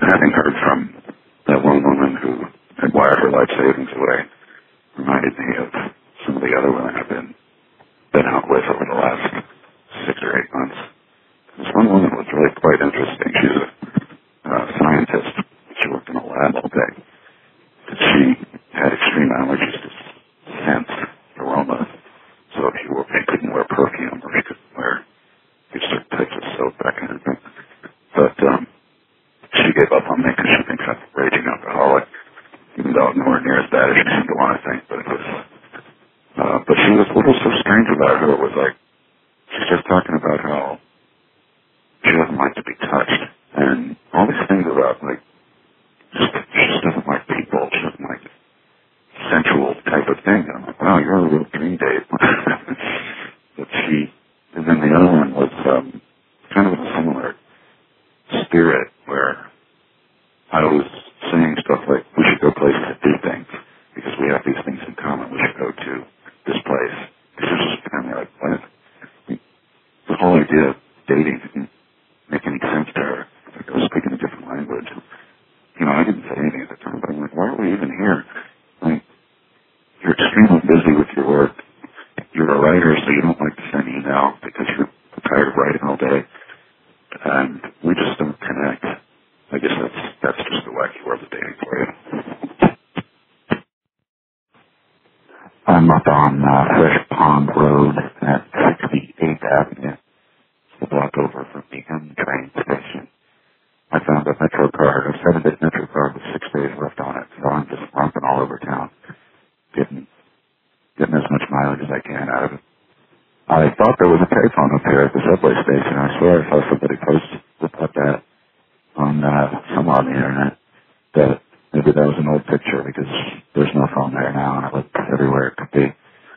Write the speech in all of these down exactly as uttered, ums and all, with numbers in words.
having heard from that one woman who had wired her life savings away reminded me of some of the other women I've been, been out with over the last six or eight months. This one woman was really quite interesting. She's a uh, scientist. She worked in a lab all day. But she had extreme allergies to scent, aroma. So she, wore, she couldn't wear perfume or she couldn't wear certain types of soap, that kind of thing. But um, she gave up on me because she thinks I'm a raging alcoholic, even though I'm nowhere near as bad as she seemed to want to think. But it was, uh, but she was a little so strange about her. It was like she's just talking about how she doesn't like to be touched and all these things about like just, she just doesn't like people. She doesn't like sensual type of thing. And I'm like, wow, you're a real dream date. But she, and then the other one was um, kind of a similar spirit where I was saying stuff like, we should go places to do things because we have these things in common. We should go to this place. This is just kind of like, what? The whole idea of dating didn't make any sense to her. Like I was speaking a different language. You know, I didn't say anything at the time, but I'm like, why are we even here? Like, you're extremely busy with your work. You're a writer, so you don't like to send email because you're tired of writing all day. And we just don't connect. I guess that's that's just the wacky world of dating for you. I'm up on uh, Fresh Pond Road at sixty-eighth Avenue. It's the block over from the M train station. I found a Metro card, a seven-day Metro card with six days left on it, so I'm just romping all over town, getting getting as much mileage as I can out of it. I thought there was a payphone up here at the subway station. I swear I saw somebody post about that on uh, somewhere on the internet. That maybe that was an old picture because there's no phone there now, and I looked everywhere it could be.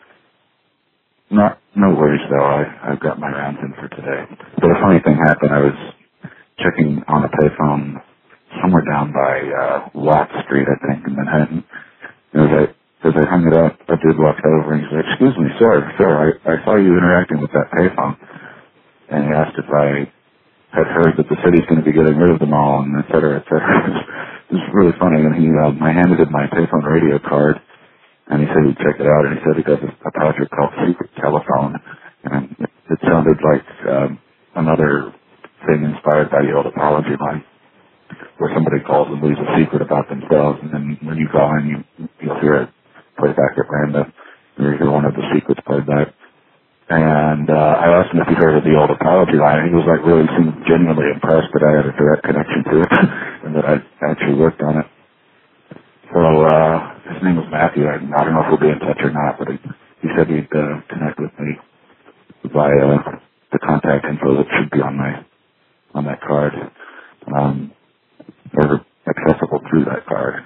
Not, no worries though. I I've got my rounds in for today. But a funny thing happened. I was checking on a payphone somewhere down by uh, Watt Street, I think, in Manhattan. And as I As I hung it up, a dude walked over and he said, excuse me, sir, sir, I, I saw you interacting with that payphone. And he asked if I had heard that the city's going to be getting rid of them all, and et cetera, et cetera. It was really funny. And he, um, I handed him my payphone radio card, and he said he'd check it out, and he said he does a project called Secret Telephone. And it, it sounded like um, another thing inspired by the old apology line, where somebody calls and leaves a secret about themselves, and then when you call in, you, you'll hear it play back at random. You hear one of the secrets played back. And uh, I asked him if he heard of the old apology line, and he was like really seemed genuinely impressed that I had a direct connection to it and that I actually worked on it. So uh, his name was Matthew. I, I don't know if we'll be in touch or not, but he, he said he'd uh, connect with me via the contact info that should be on my on that card, um, or accessible through that card.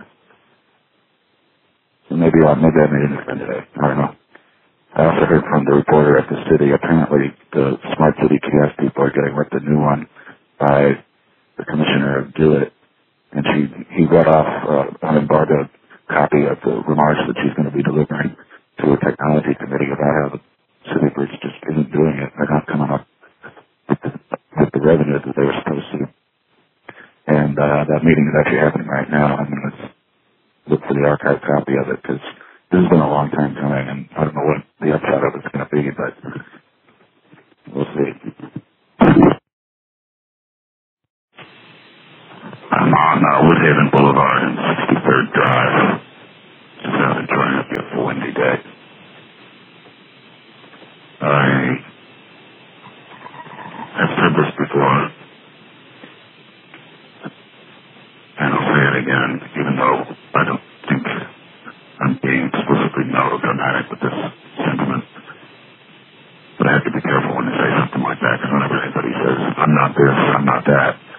So maybe I maybe I made a friend today. I don't know. I also heard from the reporter at the city. Apparently, the Smart City Kiosk people are getting ripped a new one by the commissioner of Do It, and she he read off uh, an embargoed copy of the remarks that she's going to be delivering to a technology committee about how the city bridge just isn't doing it. They're not coming up with the, with the revenue that they were supposed to. And uh, that meeting is actually happening right now. I'm going to look for the archive copy of it because this has been a long time coming, and I don't know what the upshot of it's going to be, but we'll see. I'm on uh, Woodhaven Boulevard and sixty-third Drive. Just out enjoying a beautiful windy day. I have said this before, and I'll say it again, even though I don't think I'm being explicitly melodramatic with this sentiment. But I have to be careful when I say something like that, because whenever anybody says, I'm not this, I'm not that,